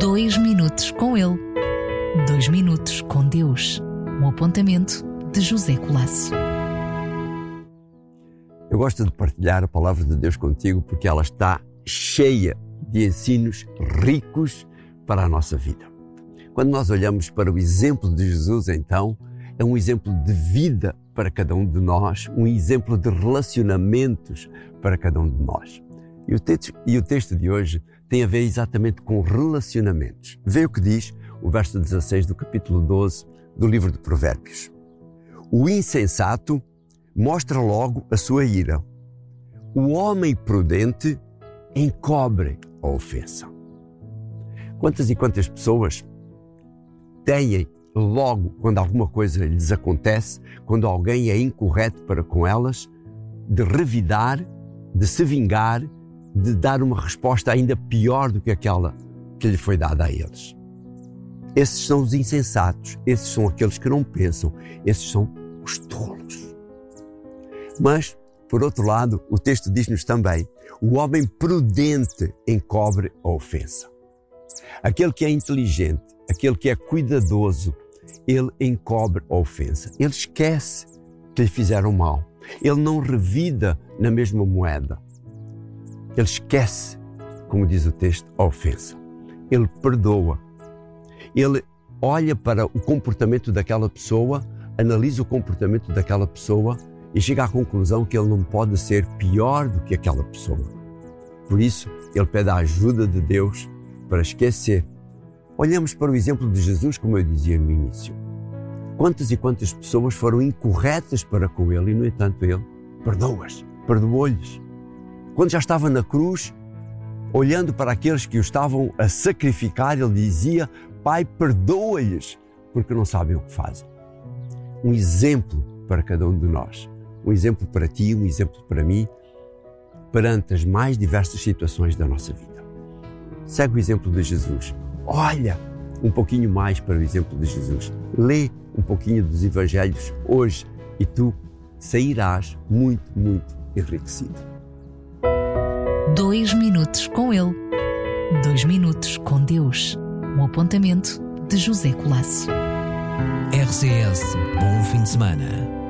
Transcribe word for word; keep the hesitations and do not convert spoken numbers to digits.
Dois minutos com ele. Dois minutos com Deus. Um apontamento de José Colasso. Eu gosto de partilhar a palavra de Deus contigo porque ela está cheia de ensinos ricos para a nossa vida. Quando nós olhamos para o exemplo de Jesus, então, é um exemplo de vida para cada um de nós, um exemplo de relacionamentos para cada um de nós. E o texto, e o texto de hoje tem a ver exatamente com relacionamentos. Vê o que diz o verso dezasseis do capítulo doze do livro de Provérbios. O insensato mostra logo a sua ira. O homem prudente encobre a ofensa. Quantas e quantas pessoas têm logo, quando alguma coisa lhes acontece, quando alguém é incorreto para com elas, de revidar, de se vingar, de dar uma resposta ainda pior do que aquela que lhe foi dada a eles. Esses são os insensatos, esses são aqueles que não pensam, esses são os tolos. Mas, por outro lado, o texto diz-nos também, o homem prudente encobre a ofensa. Aquele que é inteligente, aquele que é cuidadoso, ele encobre a ofensa. Ele esquece que lhe fizeram mal. Ele não revida na mesma moeda. Ele esquece, como diz o texto, a ofensa. Ele perdoa. Ele olha para o comportamento daquela pessoa, analisa o comportamento daquela pessoa e chega à conclusão que ele não pode ser pior do que aquela pessoa. Por isso, ele pede a ajuda de Deus para esquecer. Olhamos para o exemplo de Jesus, como eu dizia no início. Quantas e quantas pessoas foram incorretas para com ele e, no entanto, ele perdoa-as, perdoou-lhes. Quando já estava na cruz, olhando para aqueles que o estavam a sacrificar, ele dizia, Pai, perdoa-lhes, porque não sabem o que fazem. Um exemplo para cada um de nós. Um exemplo para ti, um exemplo para mim, perante as mais diversas situações da nossa vida. Segue o exemplo de Jesus. Olha um pouquinho mais para o exemplo de Jesus. Lê um pouquinho dos Evangelhos hoje e tu sairás muito, muito enriquecido. Dois minutos com ele. Dois minutos com Deus. Um apontamento de José Colasso. R C S, bom fim de semana.